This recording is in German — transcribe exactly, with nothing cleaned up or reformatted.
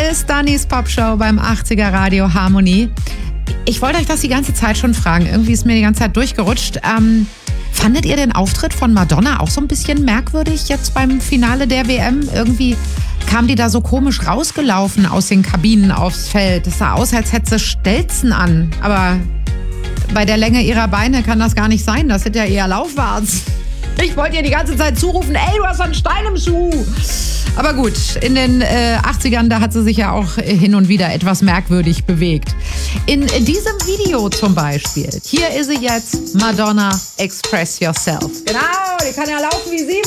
ist Dannys Popshow beim achtziger Radio Harmonie. Ich wollte euch das die ganze Zeit schon fragen. Irgendwie ist mir die ganze Zeit durchgerutscht. Ähm, fandet ihr den Auftritt von Madonna auch so ein bisschen merkwürdig jetzt beim Finale der W M? Irgendwie kam die da so komisch rausgelaufen aus den Kabinen aufs Feld. Es sah aus, als hätte sie Stelzen an. Aber bei der Länge ihrer Beine kann das gar nicht sein. Das sind ja eher Laufwarts. Ich wollte ihr die ganze Zeit zurufen, ey, du hast einen Stein im Schuh. Aber gut, in den äh, achtzigern, da hat sie sich ja auch hin und wieder etwas merkwürdig bewegt. In diesem Video zum Beispiel, hier ist sie jetzt, Madonna, Express Yourself. Genau, die kann ja laufen wie sie